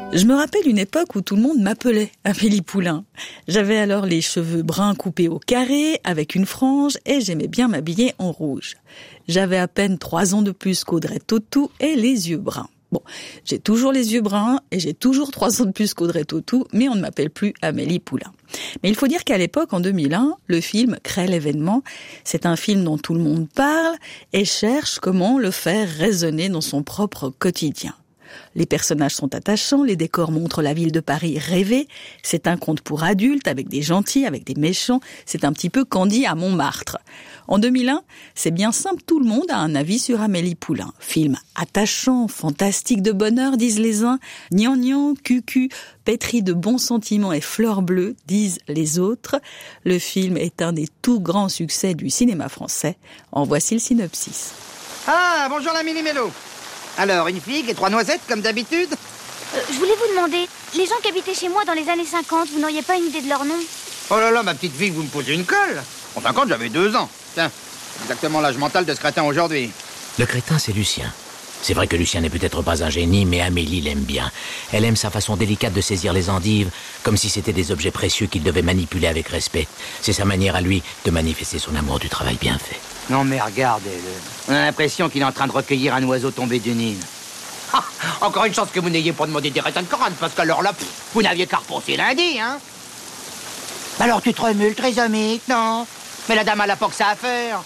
Je me rappelle une époque où tout le monde m'appelait Amélie Poulain. J'avais alors les cheveux bruns coupés au carré, avec une frange, et j'aimais bien m'habiller en rouge. J'avais à peine 3 ans de plus qu'Audrey Tautou et les yeux bruns. Bon, j'ai toujours les yeux bruns et j'ai toujours 3 ans de plus qu'Audrey Tautou, mais on ne m'appelle plus Amélie Poulain. Mais il faut dire qu'à l'époque, en 2001, le film crée l'événement. C'est un film dont tout le monde parle et cherche comment le faire résonner dans son propre quotidien. Les personnages sont attachants, les décors montrent la ville de Paris rêvée. C'est un conte pour adultes, avec des gentils, avec des méchants. C'est un petit peu Candy à Montmartre. En 2001, c'est bien simple, tout le monde a un avis sur Amélie Poulain. Film attachant, fantastique de bonheur, disent les uns. Gnangnan, cucu, pétri de bons sentiments et fleurs bleues, disent les autres. Le film est un des tout grands succès du cinéma français. En voici le synopsis. Ah, bonjour la Mini-Mélo. Alors, une figue et 3 noisettes, comme d'habitude? Je voulais vous demander, les gens qui habitaient chez moi dans les années 50, vous n'auriez pas une idée de leur nom? Oh là là, ma petite fille, vous me posez une colle. En 50, j'avais 2 ans. Tiens, exactement l'âge mental de ce crétin aujourd'hui. Le crétin, c'est Lucien. C'est vrai que Lucien n'est peut-être pas un génie, mais Amélie l'aime bien. Elle aime sa façon délicate de saisir les endives, comme si c'était des objets précieux qu'il devait manipuler avec respect. C'est sa manière à lui de manifester son amour du travail bien fait. Non mais regardez-le. On a l'impression qu'il est en train de recueillir un oiseau tombé du Nil. Ah, encore une chance que vous n'ayez pas demandé des rétins de Corane, parce qu'alors là, vous n'aviez qu'à repenser lundi, hein. Alors tu te remules, trisomique, non? Mais la dame, elle a pas que ça à faire.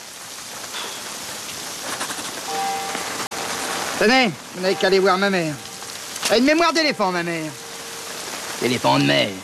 Tenez, vous n'avez qu'à aller voir ma mère. Elle a une mémoire d'éléphant, ma mère. D'éléphant de mer.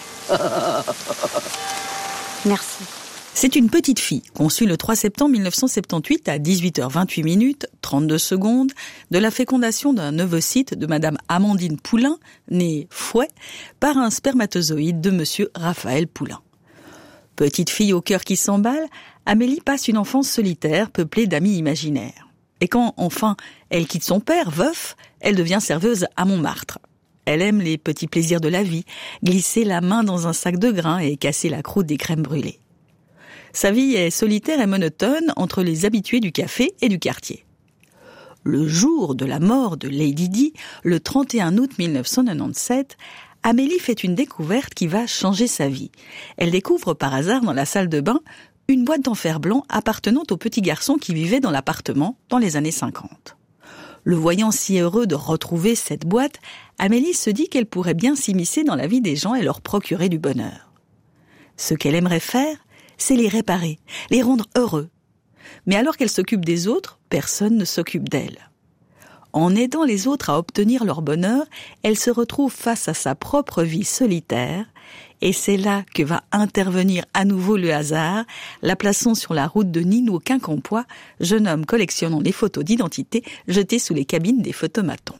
Merci. C'est une petite fille, conçue le 3 septembre 1978 à 18h28, 32 secondes, de la fécondation d'un ovocyte de Madame Amandine Poulain, née Fouet, par un spermatozoïde de Monsieur Raphaël Poulain. Petite fille au cœur qui s'emballe, Amélie passe une enfance solitaire, peuplée d'amis imaginaires. Et quand, enfin, elle quitte son père, veuf, elle devient serveuse à Montmartre. Elle aime les petits plaisirs de la vie, glisser la main dans un sac de grains et casser la croûte des crèmes brûlées. Sa vie est solitaire et monotone entre les habitués du café et du quartier. Le jour de la mort de Lady Di, le 31 août 1997, Amélie fait une découverte qui va changer sa vie. Elle découvre par hasard dans la salle de bain une boîte en fer blanc appartenant au petit garçon qui vivait dans l'appartement dans les années 50. Le voyant si heureux de retrouver cette boîte, Amélie se dit qu'elle pourrait bien s'immiscer dans la vie des gens et leur procurer du bonheur. Ce qu'elle aimerait faire, c'est les réparer, les rendre heureux. Mais alors qu'elle s'occupe des autres, personne ne s'occupe d'elle. En aidant les autres à obtenir leur bonheur, elle se retrouve face à sa propre vie solitaire, et c'est là que va intervenir à nouveau le hasard, la plaçant sur la route de Nino Quincampoix, jeune homme collectionnant les photos d'identité jetées sous les cabines des photomatons.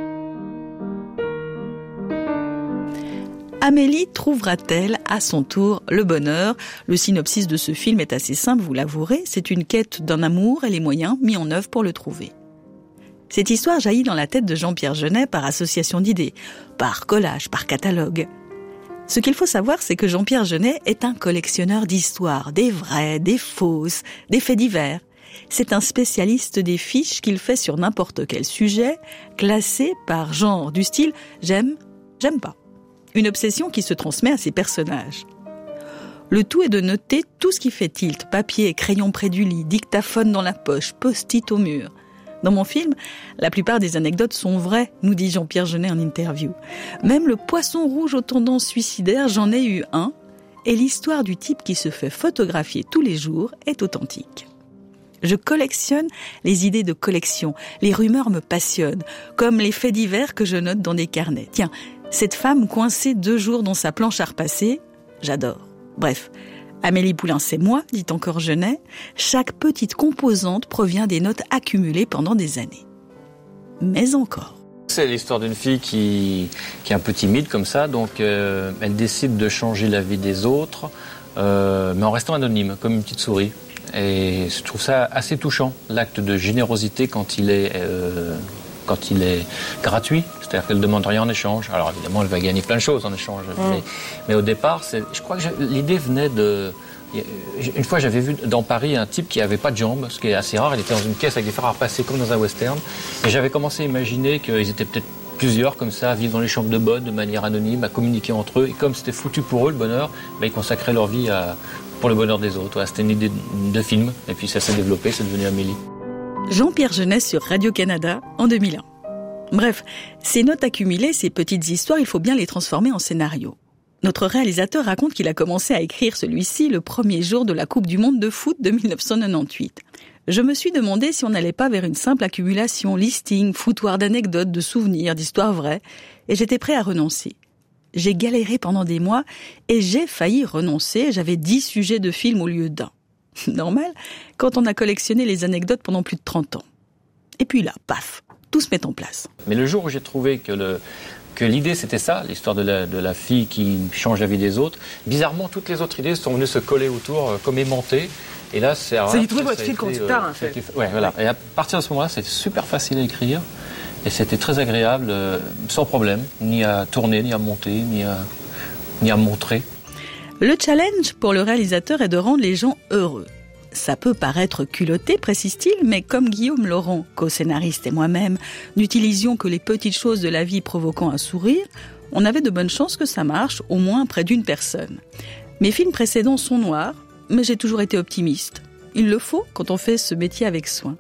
Amélie trouvera-t-elle à son tour le bonheur? Le synopsis de ce film est assez simple, vous l'avouerez. C'est une quête d'un amour et les moyens mis en œuvre pour le trouver. Cette histoire jaillit dans la tête de Jean-Pierre Jeunet par association d'idées, par collage, par catalogue. Ce qu'il faut savoir, c'est que Jean-Pierre Jeunet est un collectionneur d'histoires, des vraies, des fausses, des faits divers. C'est un spécialiste des fiches qu'il fait sur n'importe quel sujet, classé par genre du style « j'aime, j'aime pas ». Une obsession qui se transmet à ses personnages. Le tout est de noter tout ce qui fait tilt, papier, crayon près du lit, dictaphone dans la poche, post-it au mur. Dans mon film, la plupart des anecdotes sont vraies, nous dit Jean-Pierre Jeunet en interview. Même le poisson rouge aux tendances suicidaires, j'en ai eu un, et l'histoire du type qui se fait photographier tous les jours est authentique. Je collectionne les idées de collection, les rumeurs me passionnent, comme les faits divers que je note dans des carnets. Tiens, cette femme coincée 2 jours dans sa planche à repasser, j'adore. Bref, Amélie Poulain, c'est moi, dit encore Jeunet. Chaque petite composante provient des notes accumulées pendant des années. Mais encore. C'est l'histoire d'une fille qui est un peu timide comme ça, donc elle décide de changer la vie des autres, mais en restant anonyme, comme une petite souris. Et je trouve ça assez touchant, l'acte de générosité quand il est gratuit, c'est-à-dire qu'elle ne demande rien en échange. Alors évidemment, elle va gagner plein de choses en échange. Mais au départ, je crois que l'idée venait de... Une fois, j'avais vu dans Paris un type qui n'avait pas de jambes, ce qui est assez rare. Il était dans une caisse avec des fers à repasser comme dans un western. Et j'avais commencé à imaginer qu'ils étaient peut-être plusieurs comme ça, à vivre dans les chambres de bonne de manière anonyme, à communiquer entre eux. Et comme c'était foutu pour eux, le bonheur, ils consacraient leur vie pour le bonheur des autres. Voilà, c'était une idée de film. Et puis ça s'est développé, c'est devenu Amélie. Jean-Pierre Jeunet sur Radio-Canada en 2001. Bref, ces notes accumulées, ces petites histoires, il faut bien les transformer en scénario. Notre réalisateur raconte qu'il a commencé à écrire celui-ci le premier jour de la Coupe du Monde de foot de 1998. Je me suis demandé si on n'allait pas vers une simple accumulation, listing, foutoir d'anecdotes, de souvenirs, d'histoires vraies, et j'étais prêt à renoncer. J'ai galéré pendant des mois, et j'ai failli renoncer, j'avais 10 sujets de films au lieu d'un. Normal, quand on a collectionné les anecdotes pendant plus de 30 ans. Et puis là, paf, tout se met en place. Mais le jour où j'ai trouvé que l'idée c'était ça, l'histoire de la fille qui change la vie des autres, bizarrement toutes les autres idées sont venues se coller autour comme aimantées. Et là, c'est du tout votre fil conducteur, en fait. Ouais, voilà. Et à partir de ce moment-là, c'était super facile à écrire. Et c'était très agréable, sans problème, ni à tourner, ni à monter, ni à montrer. Le challenge pour le réalisateur est de rendre les gens heureux. Ça peut paraître culotté, précise-t-il, mais comme Guillaume Laurent, co-scénariste et moi-même, n'utilisions que les petites choses de la vie provoquant un sourire, on avait de bonnes chances que ça marche, au moins près d'une personne. Mes films précédents sont noirs, mais j'ai toujours été optimiste. Il le faut quand on fait ce métier avec soin.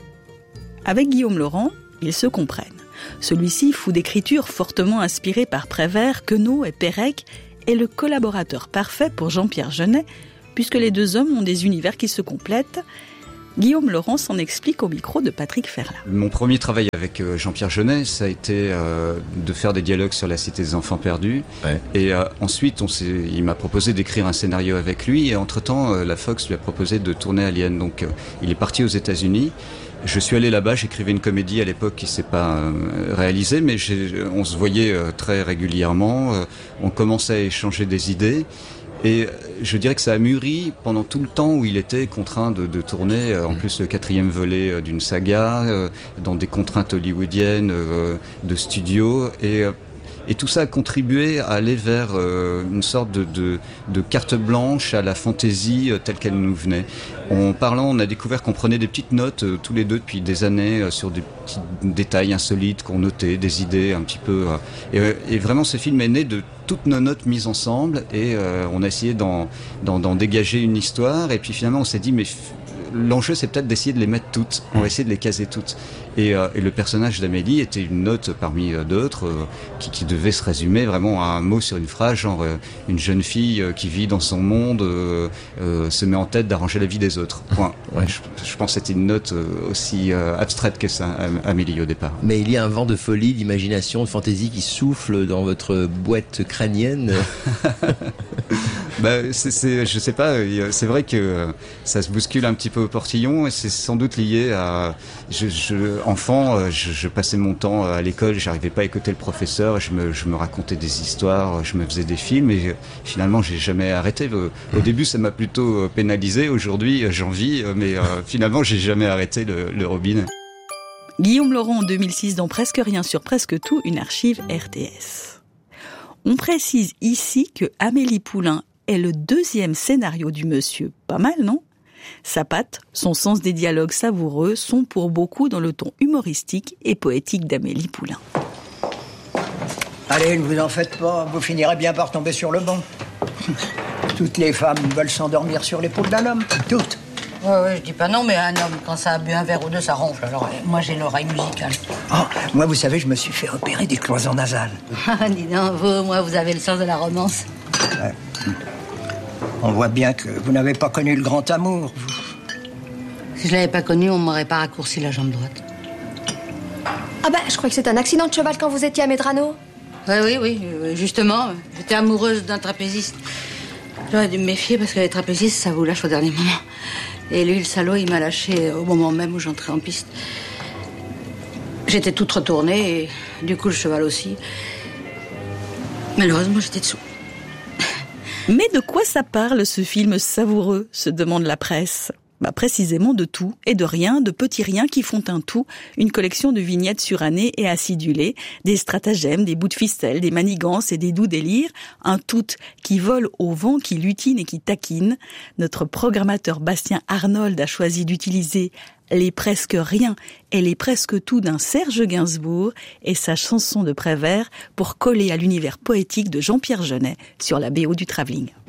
Avec Guillaume Laurent, ils se comprennent. Celui-ci, fou d'écriture fortement inspiré par Prévert, Queneau et Pérec, est le collaborateur parfait pour Jean-Pierre Jeunet, puisque les deux hommes ont des univers qui se complètent. Guillaume Laurent s'en explique au micro de Patrick Ferlin. Mon premier travail avec Jean-Pierre Jeunet, ça a été de faire des dialogues sur la Cité des Enfants Perdus. Ouais. Et ensuite, il m'a proposé d'écrire un scénario avec lui. Et entre-temps, la Fox lui a proposé de tourner Alien. Donc, il est parti aux États-Unis. Je suis allé là-bas, j'écrivais une comédie à l'époque qui ne s'est pas réalisée, mais on se voyait très régulièrement. On commençait à échanger des idées. Et je dirais que ça a mûri pendant tout le temps où il était contraint de tourner, en plus le 4e volet d'une saga, dans des contraintes hollywoodiennes, de studio. Et tout ça a contribué à aller vers une sorte de carte blanche à la fantaisie telle qu'elle nous venait. En parlant, on a découvert qu'on prenait des petites notes tous les deux depuis des années sur des petits détails insolites qu'on notait, des idées un petit peu. Et vraiment, ce film est né de toutes nos notes mises ensemble et on a essayé d'en dégager une histoire. Et puis finalement, on s'est dit, mais l'enjeu, c'est peut-être d'essayer de les mettre toutes. On va essayer de les caser toutes. Et le personnage d'Amélie était une note parmi d'autres qui devait se résumer vraiment à un mot sur une phrase, genre une jeune fille qui vit dans son monde se met en tête d'arranger la vie des autres. Point. Ouais. Je pense que c'était une note aussi abstraite que ça, Amélie, au départ. Mais il y a un vent de folie, d'imagination, de fantaisie qui souffle dans votre boîte crânienne. Je sais pas, c'est vrai que ça se bouscule un petit peu au portillon et c'est sans doute lié à... Enfant, je passais mon temps à l'école, j'arrivais pas à écouter le professeur, je me racontais des histoires, je me faisais des films et finalement j'ai jamais arrêté. Au début ça m'a plutôt pénalisé, aujourd'hui j'en vis, mais finalement j'ai jamais arrêté le robinet. Guillaume Laurent en 2006 dans Presque Rien sur Presque Tout, une archive RTS. On précise ici que Amélie Poulain est le 2e scénario du monsieur. Pas mal, non ? Sa patte, son sens des dialogues savoureux sont pour beaucoup dans le ton humoristique et poétique d'Amélie Poulain. Allez, ne vous en faites pas, vous finirez bien par tomber sur le banc. Toutes les femmes veulent s'endormir sur l'épaule d'un homme, toutes. Ouais, je dis pas non, mais un homme, quand ça a bu un verre ou deux, ça ronfle. Alors, moi, j'ai l'oreille musicale. Oh, moi, vous savez, je me suis fait opérer des cloisons nasales. Dis donc, vous avez le sens de la romance. Ouais. On voit bien que vous n'avez pas connu le grand amour, vous. Si je l'avais pas connu, on m'aurait pas raccourci la jambe droite. Ah je crois que c'est un accident de cheval quand vous étiez à Medrano. Oui, justement, j'étais amoureuse d'un trapéziste. J'aurais dû me méfier parce que les trapézistes, ça vous lâche au dernier moment. Et lui, le salaud, il m'a lâché au moment même où j'entrais en piste. J'étais toute retournée et du coup, le cheval aussi. Malheureusement, j'étais dessous. Mais de quoi ça parle, ce film savoureux, se demande la presse. Précisément de tout et de rien, de petits riens qui font un tout, une collection de vignettes surannées et acidulées, des stratagèmes, des bouts de ficelle, des manigances et des doux délires, un tout qui vole au vent, qui lutine et qui taquine. Notre programmateur Bastien Arnold a choisi d'utiliser les presque rien et les presque tout d'un Serge Gainsbourg et sa chanson de Prévert pour coller à l'univers poétique de Jean-Pierre Jeunet sur la BO du Travelling.